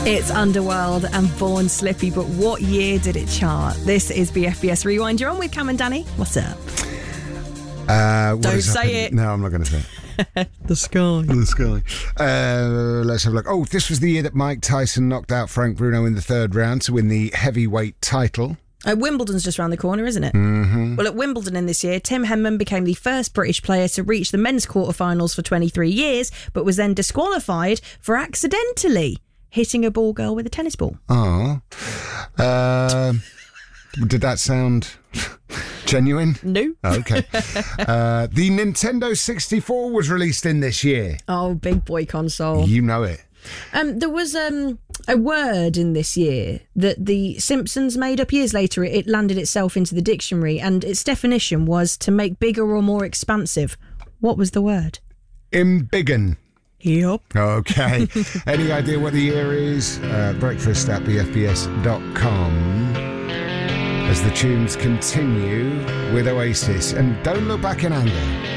It's Underworld and Born Slippy, but what year did it chart? This is BFBS Rewind. You're on with Cam and Danny. What's up? Don't say it. No, I'm not going to say it. The sky. The sky. Let's have a look. Oh, this was the year that Mike Tyson knocked out Frank Bruno in the third round to win the heavyweight title. Wimbledon's just around the corner, isn't it? Mm-hmm. Well, at Wimbledon in this year, Tim Henman became the first British player to reach the men's quarterfinals for 23 years, but was then disqualified for accidentally hitting a ball girl with a tennis ball. Oh. Did that sound genuine? No. Okay. The Nintendo 64 was released in this year. Oh, big boy console. You know it. There was a word in this year that the Simpsons made up years later. It landed itself into the dictionary, and its definition was to make bigger or more expansive. What was the word? Embiggen. Yep. Okay. Any idea what the year is? Breakfast at bfbs.com. As the tunes continue with Oasis and Don't Look Back in Anger.